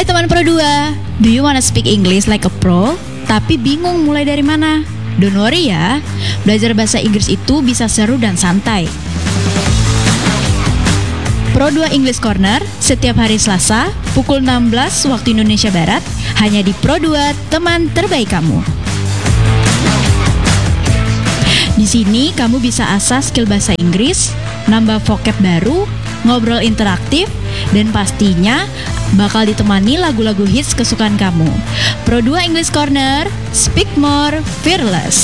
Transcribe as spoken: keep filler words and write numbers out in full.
Hai teman Pro dua, do you wanna speak English like a pro? Tapi bingung mulai dari mana? Don't worry ya, belajar bahasa Inggris itu bisa seru dan santai. Pro dua English Corner setiap hari Selasa pukul enam belas waktu Indonesia Barat hanya di Pro dua, teman terbaik kamu. Di sini kamu bisa asah skill bahasa Inggris, nambah vocab baru, ngobrol interaktif, dan pastinya bakal ditemani lagu-lagu hits kesukaan kamu. Pro dua English Corner, speak more, fearless.